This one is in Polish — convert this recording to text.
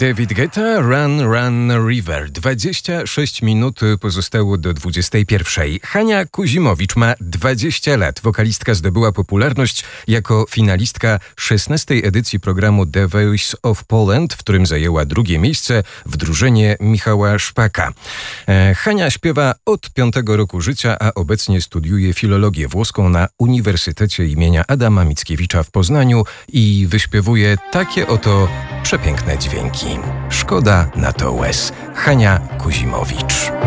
David Guetta, Run, Run, River. 26 minut pozostało do 21. Hania Kuzimowicz ma 20 lat. Wokalistka zdobyła popularność jako finalistka 16. edycji programu The Voice of Poland, w którym zajęła drugie miejsce w drużynie Michała Szpaka. Hania śpiewa od 5 roku życia, a obecnie studiuje filologię włoską na Uniwersytecie imienia Adama Mickiewicza w Poznaniu i wyśpiewuje takie oto przepiękne dźwięki. Szkoda na to łez. Hania Kuzimowicz.